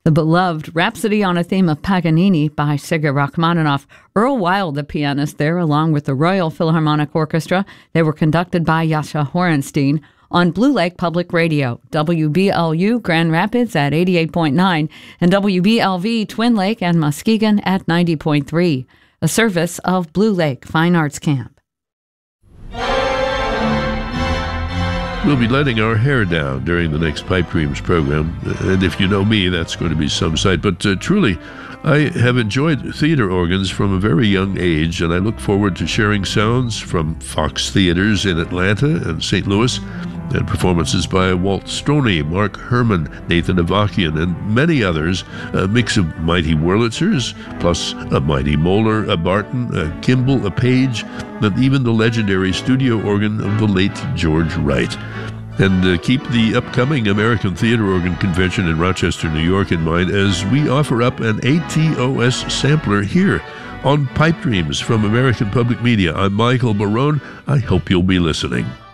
The beloved Rhapsody on a Theme of Paganini by Sergei Rachmaninoff. Earl Wild, the pianist there, along with the Royal Philharmonic Orchestra. They were conducted by Yasha Horenstein on Blue Lake Public Radio, WBLU Grand Rapids at 88.9 and WBLV Twin Lake and Muskegon at 90.3, a service of Blue Lake Fine Arts Camp. We'll be letting our hair down during the next Pipe Dreams program, and if you know me, that's going to be some sight. But truly, I have enjoyed theater organs from a very young age, and I look forward to sharing sounds from Fox Theaters in Atlanta and St. Louis, and performances by Walt Stoney, Mark Herman, Nathan Avakian, and many others, a mix of mighty Wurlitzers, plus a mighty Moeller, a Barton, a Kimball, a Page, and even the legendary studio organ of the late George Wright. And keep the upcoming American Theater Organ Convention in Rochester, New York in mind as we offer up an ATOS sampler here on Pipe Dreams from American Public Media. I'm Michael Barone. I hope you'll be listening.